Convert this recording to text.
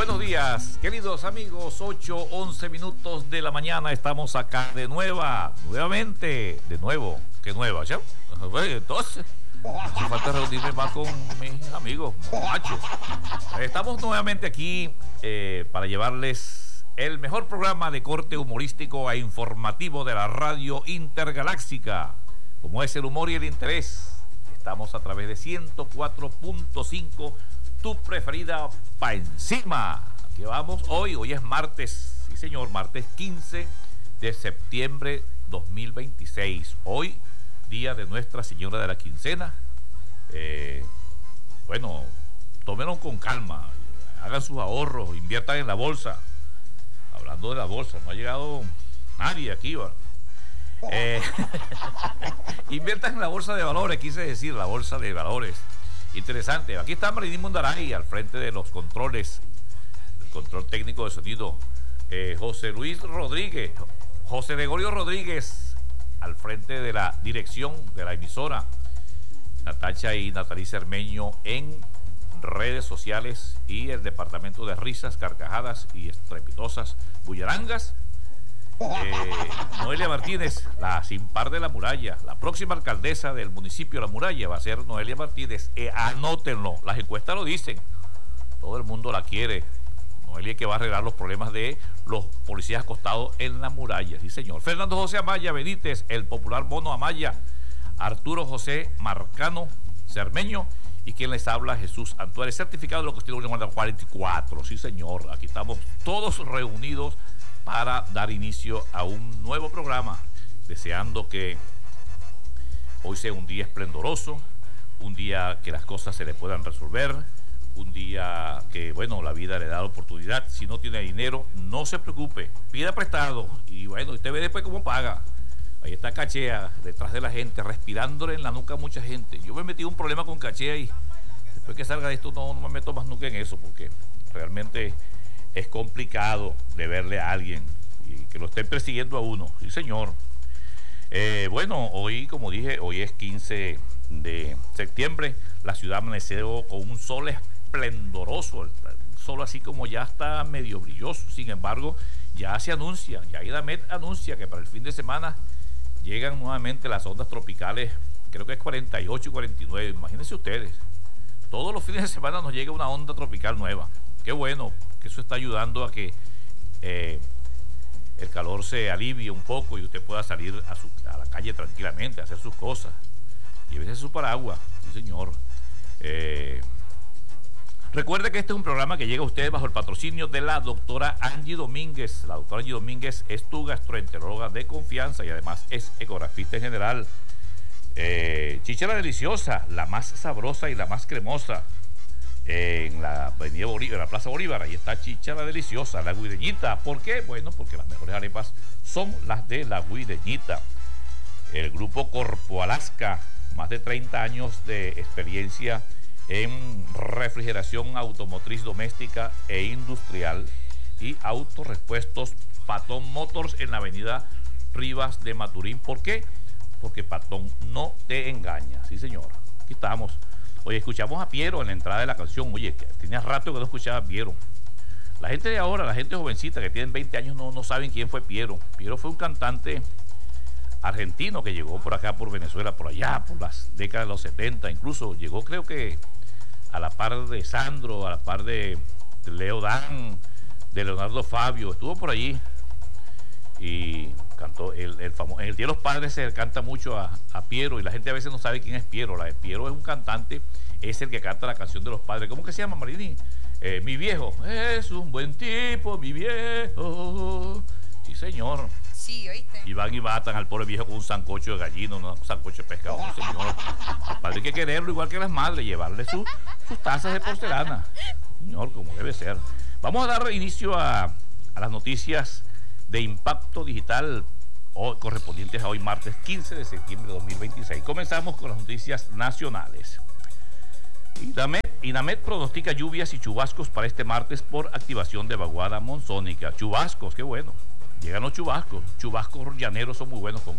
Buenos días, queridos amigos, 8:11 minutos de la mañana, estamos acá nuevamente, de nuevo, ¿qué nueva, ya? Entonces, hace falta reunirme más con mis amigos, machos. Estamos nuevamente aquí para llevarles el mejor programa de corte humorístico e informativo de la radio intergaláctica, como es el humor y el interés. Estamos a través de 104.5, tu preferida pa' encima. Aquí vamos hoy es martes, sí señor, martes 15 de septiembre 2026. Hoy, día de Nuestra Señora de la Quincena. Bueno, tómenlo con calma, hagan sus ahorros, inviertan en la bolsa. Hablando de la bolsa, no ha llegado nadie aquí, ¿va? Inviertan en la bolsa de valores, quise decir, la bolsa de valores. Interesante. Aquí está Marilyn Mundaray al frente de los controles, el control técnico de sonido. José Gregorio Rodríguez al frente de la dirección de la emisora. Natacha y Natalí Cermeño en redes sociales y el departamento de risas, carcajadas y estrepitosas bullarangas. Noelia Martínez, la sin par de la muralla, la próxima alcaldesa del municipio de La Muralla va a ser Noelia Martínez. Anótenlo, las encuestas lo dicen, todo el mundo la quiere. Noelia, que va a arreglar los problemas de los policías acostados en La Muralla, sí señor. Fernando José Amaya Benítez, el popular Mono Amaya. Arturo José Marcano Cermeño, y quien les habla, Jesús Antuárez, certificado de lo que usted 44, sí señor. Aquí estamos todos reunidos para dar inicio a un nuevo programa, deseando que hoy sea un día esplendoroso, un día que las cosas se le puedan resolver, un día que, bueno, la vida le da la oportunidad. Si no tiene dinero, no se preocupe, pida prestado y bueno, usted ve después cómo paga. Ahí está Cachea, detrás de la gente, respirándole en la nuca a mucha gente. Yo me metí en un problema con Cachea y después que salga de esto no me meto más nunca en eso, porque realmente es complicado de verle a alguien y que lo estén persiguiendo a uno. Sí, señor. Bueno, hoy, como dije, hoy es 15 de septiembre. La ciudad amaneció con un sol esplendoroso, un sol así como ya está medio brilloso. Sin embargo, ya se anuncia, ya IDAMET anuncia que para el fin de semana llegan nuevamente las ondas tropicales. Creo que es 48 y 49. Imagínense ustedes, todos los fines de semana nos llega una onda tropical nueva. Qué bueno, que eso está ayudando a que el calor se alivie un poco y usted pueda salir a la calle tranquilamente, a hacer sus cosas. Y a veces su paraguas, sí señor. Recuerde que este es un programa que llega a ustedes bajo el patrocinio de la doctora Angie Domínguez. La doctora Angie Domínguez es tu gastroenteróloga de confianza y además es ecografista en general. Chíchara deliciosa, la más sabrosa y la más cremosa. En la avenida Bolívar, en la Plaza Bolívar, ahí está Chíchara deliciosa, la Guideñita. ¿Por qué? Bueno, porque las mejores arepas son las de la Guideñita. El grupo Corpo Alaska, más de 30 años de experiencia en refrigeración automotriz doméstica e industrial y autorepuestos Patón Motors en la avenida Rivas de Maturín. ¿Por qué? Porque Patón no te engaña, sí señor. Aquí estamos. Oye, escuchamos a Piero en la entrada de la canción. Oye, tenía rato que no escuchaba a Piero. La gente de ahora, la gente jovencita que tienen 20 años no saben quién fue Piero. Piero fue un cantante argentino que llegó por acá, por Venezuela, por allá, por las décadas de los 70. Incluso llegó, creo que a la par de Sandro, a la par de Leo Dan, de Leonardo Fabio. Estuvo por allí y cantó el famoso. En el Día de los Padres se canta mucho a Piero y la gente a veces no sabe quién es Piero. Piero es un cantante, es el que canta la canción de los padres. ¿Cómo que se llama, Marilyn? Mi viejo es un buen tipo, mi viejo. Sí, señor. Sí, oíste. Y van y matan al pobre viejo con un sancocho de gallina, un sancocho de pescado. Sí, señor. Al padre hay que quererlo igual que las madres, llevarle sus tazas de porcelana. Señor, como debe ser. Vamos a dar inicio a las noticias de impacto digital correspondientes a hoy, martes 15 de septiembre de 2026. Comenzamos con las noticias nacionales. INAMET pronostica lluvias y chubascos para este martes por activación de vaguada monzónica. Chubascos, qué bueno. Llegan los chubascos. Chubascos llaneros son muy buenos con